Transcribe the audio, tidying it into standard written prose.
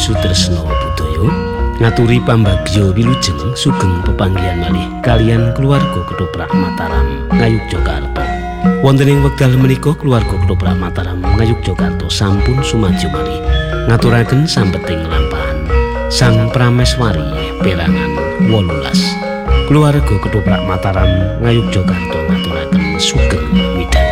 Sutresna Budaya ngaturi pambagya wilujeng sugeng pepanggihan malih kalian keluarga Ketoprak Mataram Ngayogyakarta. Wonten ing wekdal menika keluarga Ketoprak Mataram Ngayogyakarta sampun sumaju malih ngaturaken sampeting lampahan Sang Prameswari perangan 18. Keluarga Ketoprak Mataram Ngayogyakarta ngaturaken sugeng midhangetaken.